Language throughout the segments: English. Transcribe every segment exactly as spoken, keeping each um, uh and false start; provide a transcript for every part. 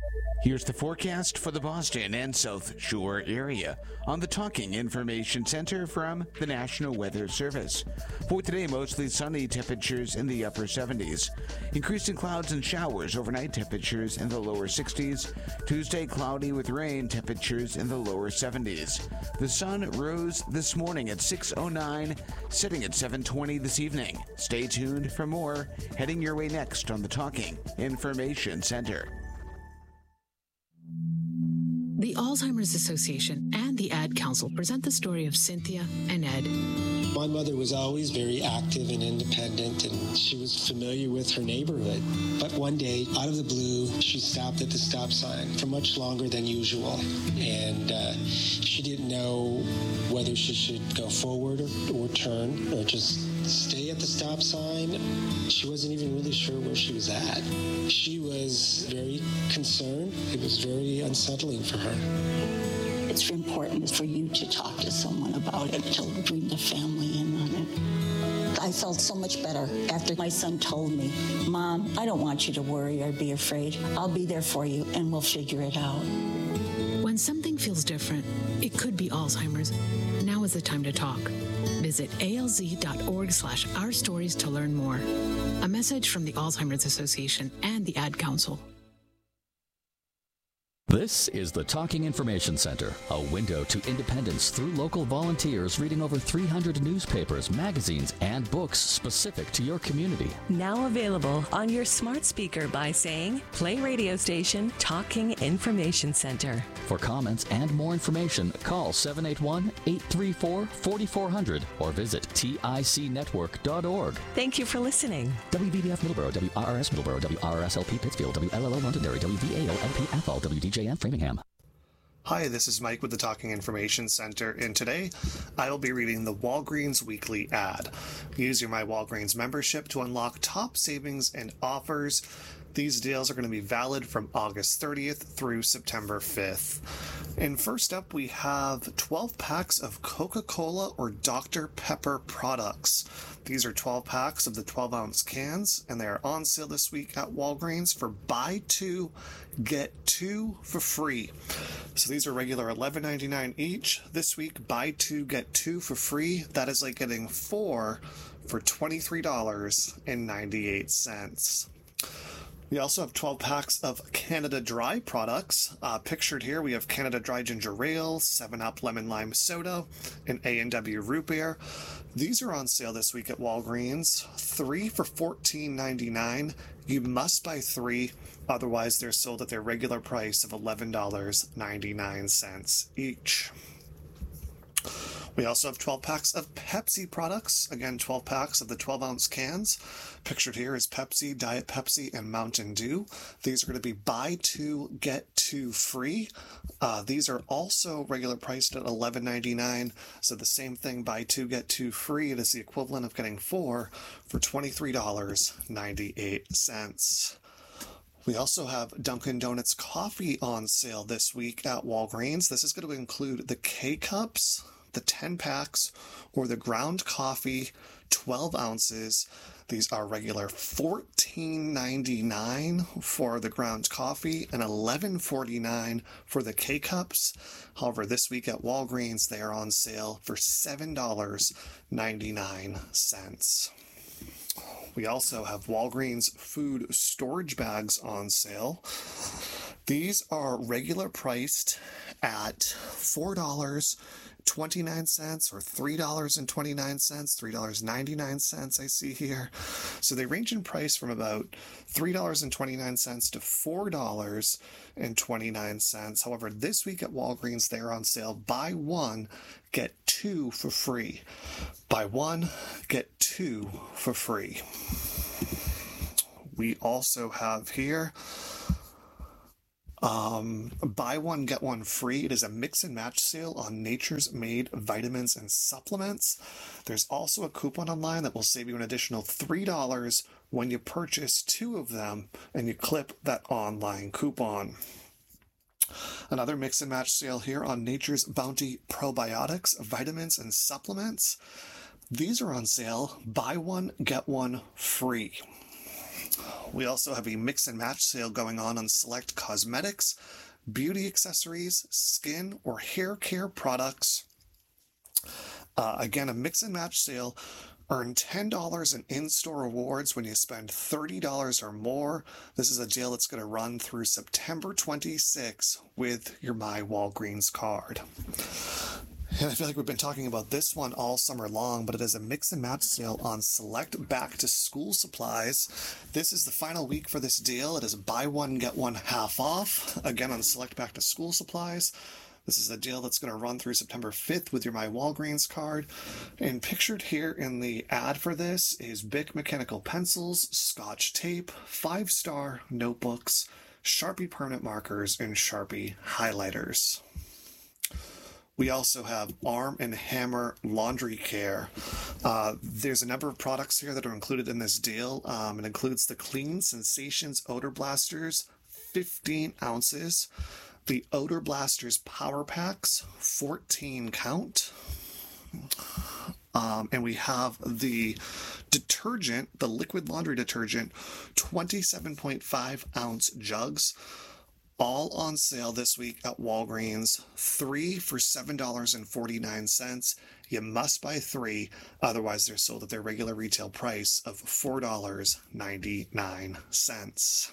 Here's the forecast for the Boston and South Shore area on the Talking Information Center from the National Weather Service. For today, mostly sunny, temperatures in the upper seventies. Increasing clouds and showers overnight, temperatures in the lower sixties. Tuesday, cloudy with rain, temperatures in the lower seventies. The sun rose this morning at six oh nine, setting at seven twenty this evening. Stay tuned for more, heading your way next on the Talking Information Center. The Alzheimer's Association and the Ad Council present the story of Cynthia and Ed. My mother was always very active and independent, and she was familiar with her neighborhood. But one day, out of the blue, she stopped at the stop sign for much longer than usual. And uh, she didn't know whether she should go forward or, or turn or just stay at the stop sign. She wasn't even really sure where she was at. She was very concerned. It was very unsettling for her. It's important for you to talk to someone about it, to bring the family in on it. I felt so much better after my son told me, Mom, I don't want you to worry or be afraid. I'll be there for you and we'll figure it out. When something feels different, it could be Alzheimer's. Now is the time to talk. Visit alz.org slash our stories to learn more. A message from the Alzheimer's Association and the Ad Council. This is the Talking Information Center, a window to independence through local volunteers reading over three hundred newspapers, magazines, and books specific to your community. Now available on your smart speaker by saying, play radio station Talking Information Center. For comments and more information, call seven eight one, eight three four, four four zero zero or visit tic network dot org. Thank you for listening. W B B F Middleborough, W R R S Middleborough, W R R S L P Pittsfield, W L L O Londonderry, W V A L L P Athol, W D J M Framingham. Hi, this is Mike with the Talking Information Center, and today I will be reading the Walgreens Weekly Ad. Use your My Walgreens membership to unlock top savings and offers. These deals are going to be valid from August thirtieth through September fifth. And first up, we have twelve packs of Coca-Cola or Doctor Pepper products. These are twelve packs of the twelve ounce cans, and they are on sale this week at Walgreens for buy two, get two for free. So these are regular eleven ninety-nine each. This week, buy two, get two for free. That is like getting four for twenty-three dollars and ninety-eight cents. We also have twelve packs of Canada Dry products. Uh, pictured here, we have Canada Dry Ginger Ale, seven up Lemon Lime Soda, and A and W Root Beer. These are on sale this week at Walgreens. Three for fourteen ninety-nine. You must buy three, otherwise they're sold at their regular price of eleven dollars and ninety-nine cents each. We also have twelve packs of Pepsi products. Again, twelve packs of the twelve ounce cans. Pictured here is Pepsi, Diet Pepsi, and Mountain Dew. These are going to be buy two, get two free. Uh, these are also regular priced at eleven ninety-nine. So the same thing, buy two, get two free. It is the equivalent of getting four for twenty-three dollars and ninety-eight cents. We also have Dunkin' Donuts coffee on sale this week at Walgreens. This is going to include the K-Cups, the ten packs, or the ground coffee, twelve ounces. These are regular fourteen ninety-nine for the ground coffee and eleven forty-nine for the K-Cups. However, this week at Walgreens, they are on sale for seven dollars and ninety-nine cents. We also have Walgreens food storage bags on sale. These are regular priced at four dollars and twenty-nine cents or three dollars and twenty-nine cents, three dollars and ninety-nine cents I see here. So they range in price from about three dollars and twenty-nine cents to four dollars and twenty-nine cents. However, this week at Walgreens, they are on sale. Buy one, get two for free. Buy one, get two for free. We also have here Um, buy one, get one free. It is a mix and match sale on Nature's Made vitamins and supplements. There's also a coupon online that will save you an additional three dollars when you purchase two of them and you clip that online coupon. Another mix and match sale here on Nature's Bounty probiotics, vitamins, and supplements. These are on sale. Buy one, get one free. We also have a mix and match sale going on on select cosmetics, beauty accessories, skin or hair care products. Uh, again, a mix and match sale. Earn ten dollars in in-store rewards when you spend thirty dollars or more. This is a deal that's going to run through September twenty-sixth with your My Walgreens card. And I feel like we've been talking about this one all summer long, but it is a mix and match sale on select back-to-school supplies. This is the final week for this deal. It is buy one, get one half off, again on select back-to-school supplies. This is a deal that's going to run through September fifth with your My Walgreens card. And pictured here in the ad for this is Bic mechanical pencils, Scotch tape, five-star notebooks, Sharpie permanent markers, and Sharpie highlighters. We also have Arm and Hammer Laundry Care. Uh, there's a number of products here that are included in this deal. Um, it includes the Clean Sensations Odor Blasters, fifteen ounces. The Odor Blasters Power Packs, fourteen count. Um, and we have the detergent, the liquid laundry detergent, twenty-seven point five ounce jugs. All on sale this week at Walgreens. Three for seven dollars and forty-nine cents. You must buy three, otherwise they're sold at their regular retail price of four dollars and ninety-nine cents.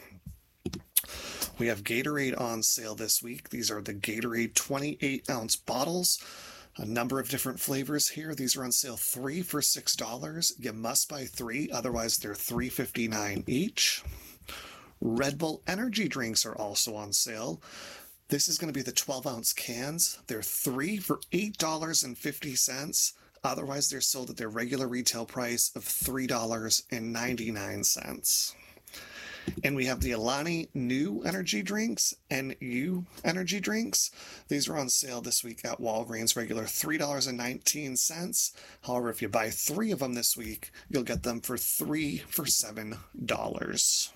We have Gatorade on sale this week. These are the Gatorade twenty-eight ounce bottles. A number of different flavors here. These are on sale three for six dollars. You must buy three, otherwise they're three fifty-nine each. Red Bull energy drinks are also on sale. This is going to be the twelve ounce cans. They're three for eight dollars and fifty cents. Otherwise, they're sold at their regular retail price of three dollars and ninety-nine cents. And we have the Alani New energy drinks, N U energy drinks. These are on sale this week at Walgreens, regular three dollars and nineteen cents. However, if you buy three of them this week, you'll get them for three for seven dollars.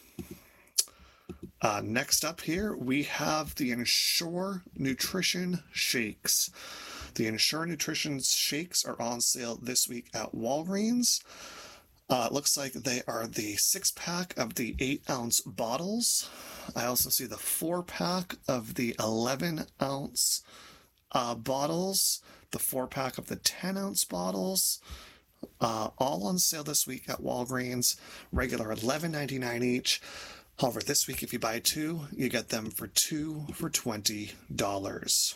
Uh, next up here, we have the Ensure Nutrition Shakes. The Ensure Nutrition Shakes are on sale this week at Walgreens. Uh, it looks like they are the six-pack of the eight ounce bottles. I also see the four-pack of the eleven ounce uh, bottles, the four-pack of the ten ounce bottles. Uh, all on sale this week at Walgreens, regular eleven ninety-nine each. However, this week, if you buy two, you get them for two for twenty dollars.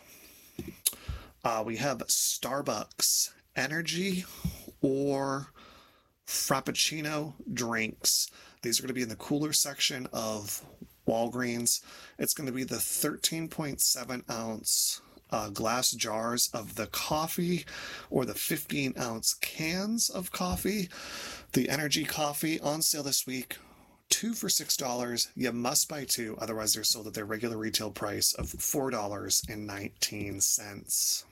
Uh, we have Starbucks Energy or Frappuccino drinks. These are going to be in the cooler section of Walgreens. It's going to be the thirteen point seven ounce uh, glass jars of the coffee or the fifteen ounce cans of coffee. The Energy coffee on sale this week. Two for six dollars. You must buy two, otherwise they're sold at their regular retail price of four dollars and nineteen cents.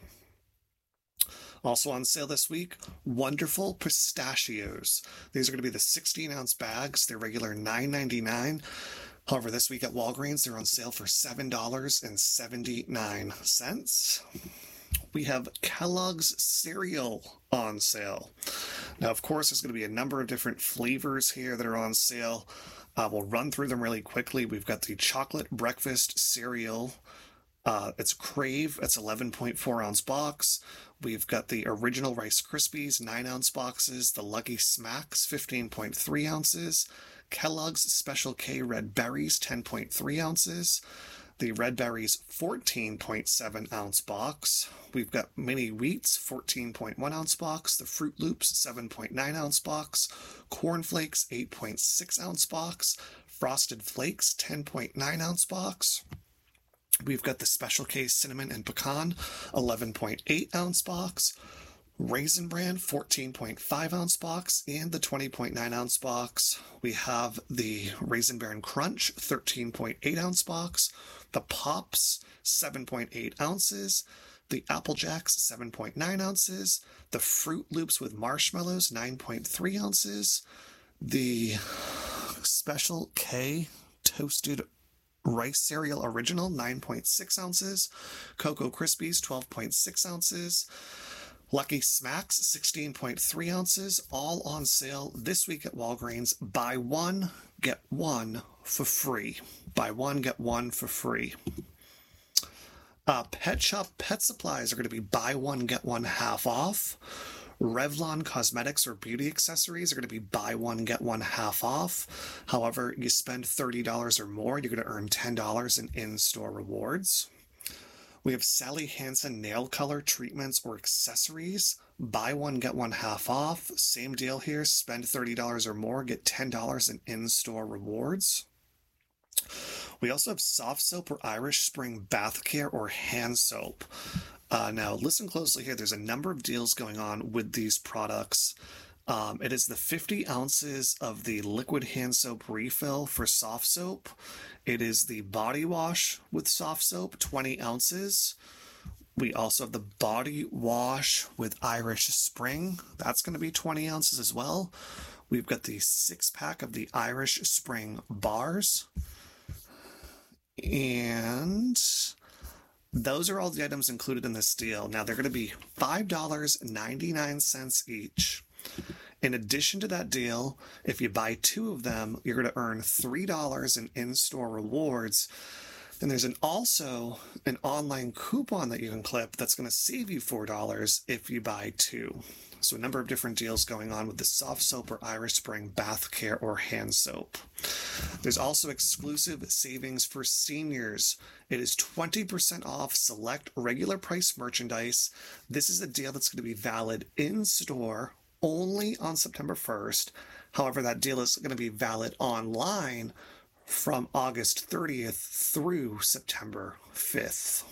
Also on sale this week, Wonderful Pistachios. These are going to be the sixteen ounce bags. They're regular nine ninety-nine. However, this week at Walgreens, they're on sale for seven dollars and seventy-nine cents. We have Kellogg's cereal on sale. Now, of course, there's going to be a number of different flavors here that are on sale. Uh, we'll run through them really quickly. We've got the chocolate breakfast cereal. Uh, it's Crave. It's eleven point four ounce box. We've got the original Rice Krispies nine ounce boxes. The Lucky Smacks fifteen point three ounces. Kellogg's Special K Red Berries ten point three ounces. The Red Berries fourteen point seven ounce box. We've got Mini Wheats fourteen point one ounce box. The Fruit Loops seven point nine ounce box. Corn Flakes eight point six ounce box. Frosted Flakes ten point nine ounce box. We've got the Special K Cinnamon and Pecan eleven point eight ounce box. Raisin Bran fourteen point five ounce box and the twenty point nine ounce box. We have the Raisin Bran Crunch thirteen point eight ounce box. The Pops seven point eight ounces. The Apple Jacks seven point nine ounces. The Fruit Loops with Marshmallows nine point three ounces. The Special K Toasted Rice Cereal Original nine point six ounces. Cocoa Krispies twelve point six ounces. Lucky Smacks, sixteen point three ounces, all on sale this week at Walgreens. Buy one, get one for free. Buy one, get one for free. Uh, Pet Shop pet supplies are going to be buy one, get one half off. Revlon cosmetics or beauty accessories are going to be buy one, get one half off. However, you spend thirty dollars or more, you're going to earn ten dollars in in-store rewards. We have Sally Hansen nail color treatments or accessories. Buy one, get one half off. Same deal here. Spend thirty dollars or more, get ten dollars in in-store rewards. We also have soft soap or Irish Spring bath care or hand soap. Uh, now, listen closely here. There's a number of deals going on with these products. Um, it is the fifty ounces of the liquid hand soap refill for soft soap. It is the body wash with soft soap, twenty ounces. We also have the body wash with Irish Spring. That's going to be twenty ounces as well. We've got the six pack of the Irish Spring bars. And those are all the items included in this deal. Now, they're going to be five dollars and ninety-nine cents each. In addition to that deal, if you buy two of them, you're going to earn three dollars in in-store rewards. And there's an also an online coupon that you can clip that's going to save you four dollars if you buy two. So a number of different deals going on with the soft soap or Irish Spring bath care or hand soap. There's also exclusive savings for seniors. It is twenty percent off select regular price merchandise. This is a deal that's going to be valid in store only on September first. However, that deal is going to be valid online from August thirtieth through September fifth.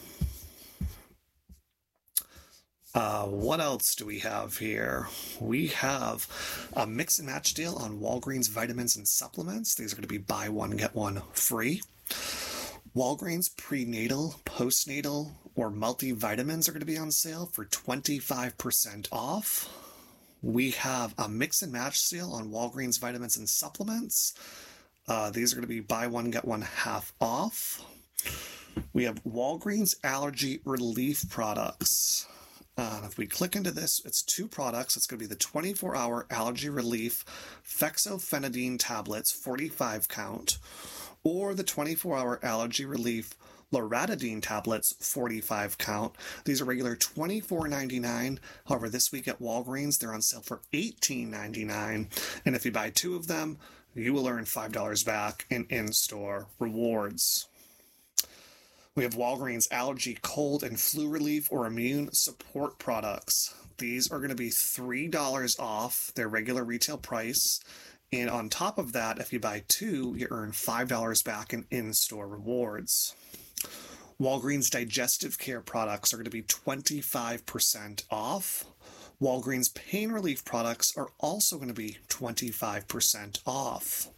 Uh, what else do we have here? We have a mix and match deal on Walgreens vitamins and supplements. These are going to be buy one, get one free. Walgreens prenatal, postnatal, or multivitamins are going to be on sale for twenty-five percent off. We have a mix and match sale on Walgreens vitamins and supplements. Uh, these are going to be buy one, get one half off. We have Walgreens allergy relief products. Uh, if we click into this, it's two products. It's going to be the twenty-four hour allergy relief fexofenadine tablets, forty-five count, or the twenty-four hour allergy relief loratadine tablets, forty-five count. These are regular twenty-four ninety-nine. However, this week at Walgreens, they're on sale for eighteen ninety-nine. And if you buy two of them, you will earn five dollars back in in-store rewards. We have Walgreens allergy, cold, and flu relief or immune support products. These are going to be three dollars off their regular retail price. And on top of that, if you buy two, you earn five dollars back in in-store rewards. Walgreens digestive care products are going to be twenty-five percent off. Walgreens pain relief products are also going to be twenty-five percent off.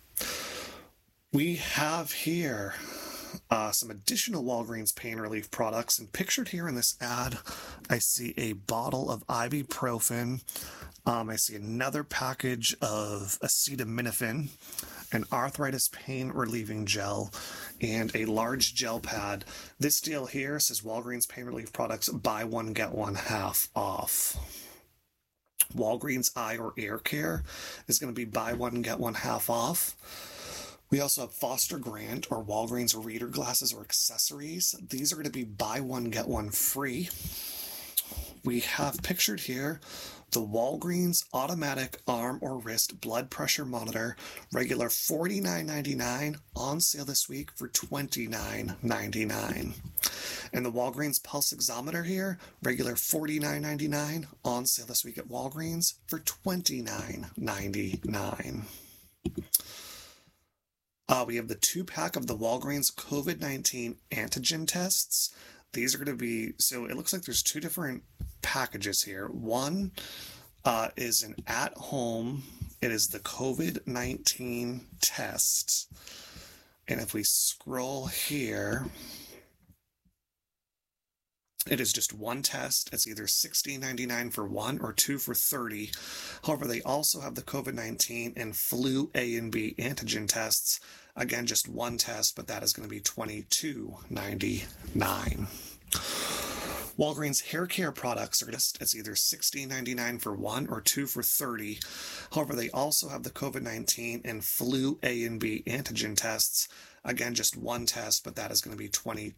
We have here uh, some additional Walgreens pain relief products, and pictured here in this ad, I see a bottle of ibuprofen. Um, I see another package of acetaminophen, an arthritis pain relieving gel, and a large gel pad. This deal here says Walgreens pain relief products, buy one, get one half off. Walgreens eye or ear care is going to be buy one, get one half off. We also have Foster Grant or Walgreens reader glasses or accessories. These are going to be buy one, get one free. We have pictured here the Walgreens automatic arm or wrist blood pressure monitor, regular forty-nine ninety-nine, on sale this week for twenty-nine ninety-nine. And the Walgreens pulse oximeter here, regular forty-nine ninety-nine, on sale this week at Walgreens for twenty-nine ninety-nine. Uh, we have the two-pack of the Walgreens COVID nineteen antigen tests. These are going to be, so it looks like there's two different packages here. One uh, is an at-home, it is the COVID nineteen test. And if we scroll here, it is just one test. It's either sixteen ninety-nine for one or two for thirty. However, they also have the COVID nineteen and flu A and B antigen tests. Again, just one test, but that is going to be twenty-two ninety-nine. Walgreens hair care products are just, it's either sixteen ninety-nine for one or two for thirty. However, they also have the COVID nineteen and flu A and B antigen tests. Again, just one test, but that is going to be twenty